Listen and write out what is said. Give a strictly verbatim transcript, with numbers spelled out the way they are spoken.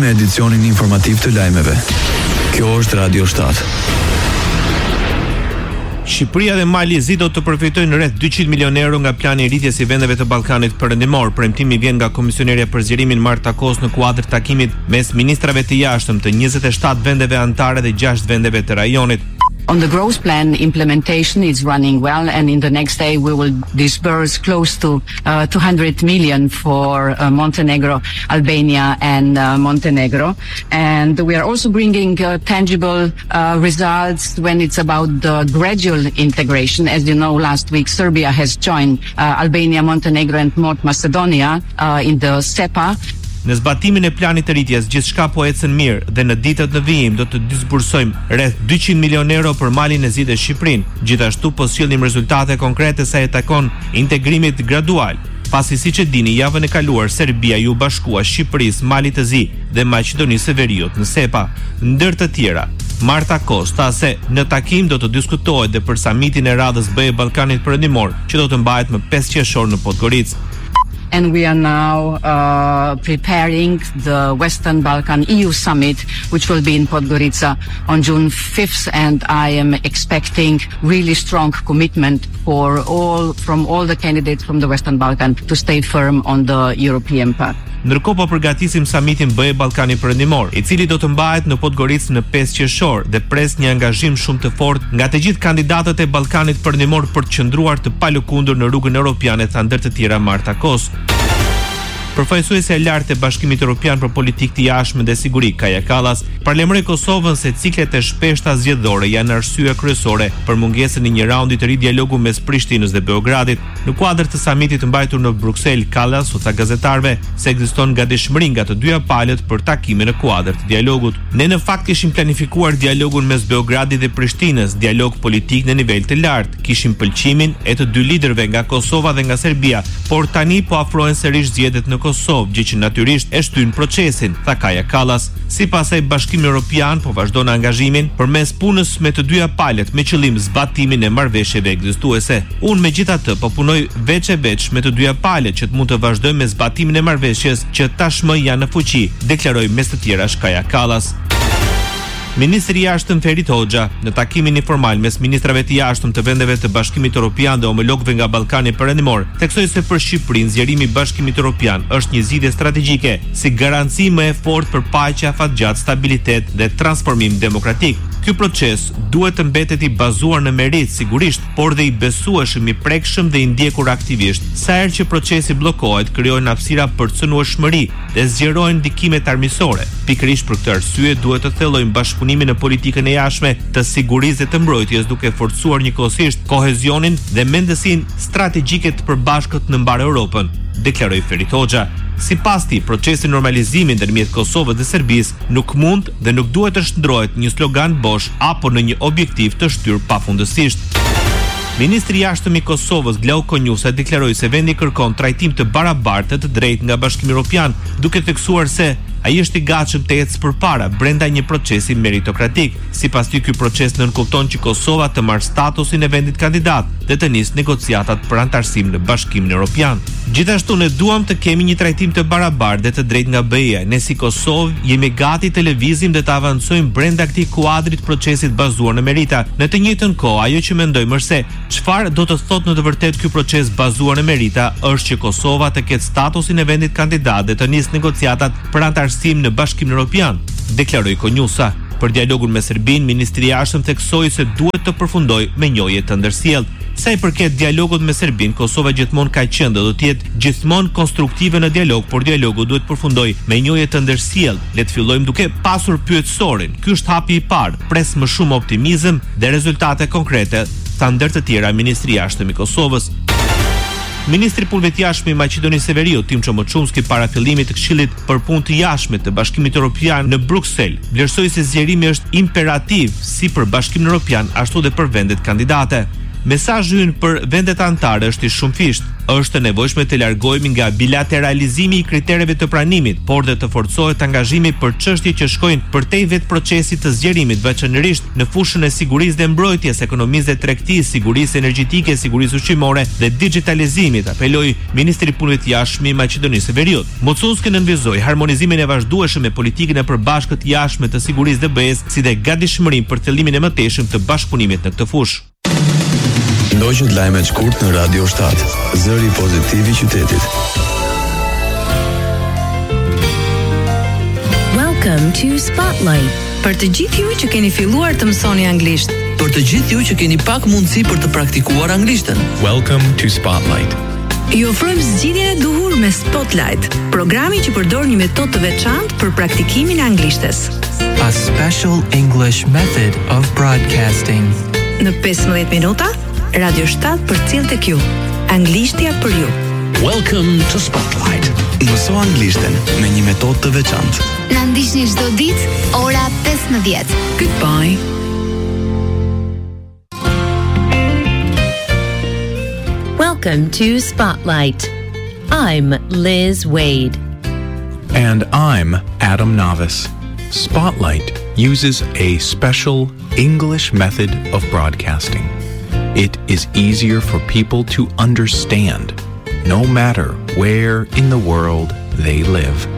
me edicionin informativ të lajmeve. Kjo është Radio shtatë. Shqipëria dhe Mali Zi do të përfitojnë rreth dyqind milionë euro nga plani i rritjes i vendeve të Ballkanit Perëndimor. Premtimi vjen nga komisionerja për zgjerimin Marta Kos në kuadër takimit mes ministrave të jashtëm të njëzet e shtatë vendeve anëtare dhe gjashtë vendeve të rajonit. On the growth plan, implementation is running well, and in the next day we will disburse close to uh, two hundred million for uh, Montenegro, Albania and uh, Montenegro. And we are also bringing uh, tangible uh, results when it's about the gradual integration. As you know, last week Serbia has joined uh, Albania, Montenegro and North Macedonia uh, in the SEPA. Në zbatimin e planit të rritjes, gjithçka po ecën mirë dhe në ditët në vijim do të disbursojmë rreth dyqind milionë euro për Malin e Zi dhe Shqipërinë. Gjithashtu po sjellim rezultate konkrete sa i takon integrimit gradual. Pasi siç e dini, javën e kaluar Serbia ju bashkua Shqipërisë, Malit të Zi dhe Maqedonisë së Veriut në SEPA. Ndër të tjera, Marta Kos tha se në takim do të diskutohet dhe për samitin e radhës B e Ballkanit Perëndimor, që do të mbahet më pesë qershor në Podgoricë. And we are now uh, preparing the Western Balkan E U Summit, which will be in Podgorica on June fifth, and I am expecting really strong commitment for all, from all the candidates from the Western Balkan to stay firm on the European path. Ndërkohë po përgatisim samitin B e Ballkanit Perëndimor, i cili do të mbahet në Podgoricë në pesë qershor dhe pres një angazhim shumë të fortë nga të gjithë kandidatët e Ballkanit Perëndimor për të qëndruar të palëkundur në rrugën europiane, tha ndër të tjera Marta Kos. Përfaqësuesja e lartë e Bashkimit Evropian për Politikë të Jashtme dhe Siguri, Kaja Kallas, parlemëroi Kosovën se ciklet e shpeshta zgjedhore janë arsye kryesore për mungesën e një raundi të ri dialogu mes Prishtinës dhe Beogradit. Në kuadër të samitit të mbajtur në Bruksel, Kallas u tha gazetarëve se ekziston gatishmëri nga të dyja palët për takime në kuadër të dialogut. Ne në fakt kishim planifikuar dialogun mes Beogradit dhe Prishtinës, dialog politik në nivel të lartë. Kishim pëlqimin e të dy liderëve nga Kosova dhe nga Serbia, por tani po afrohen sërish zgjedhjet në Kosovë, gjë që natyrisht e shtyn procesin, tha Kaja Kallas. Sipas ai, Bashkimi Evropian po vazhdon angazhimin përmes punës me të dyja palët me qëllim zbatimin e marrëveshjeve ekzistuese. Unë megjithatë po punoj veç e veç me të dyja palët që të mund të vazhdojmë me zbatimin e marrëveshjes që tashmë janë në fuqi, deklaroi mes të tjerash Kaja Kallas. Ministri i Jashtëm Ferit Hoxha, në takimin informal mes ministrave të jashtëm të vendeve të Bashkimit Evropian dhe homologëve nga Ballkani Perëndimor, theksoi se për Shqipërinë zgjerimi i Bashkimit Evropian është një zgjidhje strategjike, si garanci më e fortë për paqe, afatgjat, stabilitet dhe transformim demokratik. Ky proces duhet të mbetet i bazuar në merit, sigurisht, por dhe i besueshëm, i prekshëm dhe i ndjekur aktivisht. Sa herë që procesi bllokohet, krijohen hapësira për cënueshmëri dhe zgjerohen ndikimet armiqësore. Pikërisht për këtë arsye duhet të thellojmë bashkëpunimin në politikën e jashtme të sigurisë dhe të mbrojtjes, duke forcuar njëkohësisht kohezionin dhe mendësinë strategjike të përbashkët në mbar Europën, deklaroi Ferit Hoxha. Sipas tij, procesi normalizimi ndërmjet Kosovës dhe Serbisë nuk mund dhe nuk duhet të shndrohet një slogan bosh apo në një objektiv të shtyr pafundësisht. Ministri i Jashtëm i Kosovës, Glau Konjusa, deklaroi se vendi kërkon trajtim të barabartë të drejtë nga Bashkimi Evropian, duke theksuar se ai është i gatshëm të ecë përpara brenda një procesi meritokratik. Sipas tij, ky proces nënkupton që Kosova të marrë statusin e vendit kandidat dhe të nisë negociatat për antarësim në Bashkimin Evropian. Gjithashtu ne duam të kemi një trajtim të barabartë dhe të drejtë nga B E A. Ne si Kosovë jemi gati të lëvizim dhe të avancojmë brenda këtij kuadri të procesit bazuar në merita. Në të njëjtën kohë, ajo që mendojmë është se çfarë do të thotë në të vërtetë ky proces bazuar në merita është që Kosova të ketë statusin e vendit kandidat dhe të nisë negociatat për antarësim në Bashkimin Evropian, deklaroi Konjusa. Për dialogun me Serbinë, ministri i jashtëm theksoi se duhet të përfundojë me njohje të ndërsjellë. Sa i përket dialogut me Serbinë, Kosova gjithmonë ka qenë dhe do të jetë gjithmonë konstruktive në dialog, por dialogu duhet të përfundojë me njohje të ndërsjellë. Le të fillojmë duke pasur pyetësorin. Ky është hapi i parë. Pres më shumë optimizëm dhe rezultate konkrete, tha ndër të tjera ministri i jashtëm i Kosovës. Ministri i Punëve të Jashtme i Maqedonisë së Veriut, Timço Moçunski, para fillimit të Këshillit për Punë të Jashtme të Bashkimit Evropian në Bruksel, vlerësoi se zgjerimi është imperativ si për Bashkimin Evropian ashtu dhe për vendet kandidate. Mesazhi ynë për vendet anëtare është i shumëfishtë. Është e nevojshme të largohemi nga bilateralizimi i kritereve të pranimit, por dhe të forcohet angazhimi për çështje që shkojnë përtej vetë procesit të zgjerimit, veçanërisht në fushën e sigurisë dhe mbrojtjes, ekonomisë dhe tregtisë, sigurisë energjetike, sigurisë ushqimore dhe digitalizimit, apeloi Ministri i Punëve të Jashtme i Maqedonisë së Veriut. Mocuski nënvizoi harmonizimin e vazhdueshëm me politikën e përbashkët të jashtme të sigurisë dhe B E S, si dhe gatishmërinë për fillimin e mëtejshëm të bashkëpunimit në këtë fushë. Ndoqët lajme të shkurt në Radio shtat, zëri pozitiv i qytetit. Welcome to Spotlight. Për të gjithë ju që keni filluar të mësoni anglisht. Për të gjithë ju që keni pak mundësi për të praktikuar anglishtën. Welcome to Spotlight. Ju ofrojmë zgjidhjen e duhur me Spotlight, programi që përdor një metodë të veçantë për praktikimin e anglishtes. A special English method of broadcasting. Në pesëmbëdhjetë minuta, Radio shtat për cilë tek ju. Anglishtja për ju. Welcome to Spotlight. Mëso anglishten me një metodë të veçantë. Na ndiqni çdo ditë ora pesëmbëdhjetë. Goodbye. Welcome to Spotlight. I'm Liz Wade. And I'm Adam Navis. Spotlight uses a special English method of broadcasting. It is easier for people to understand, no matter where in the world they live.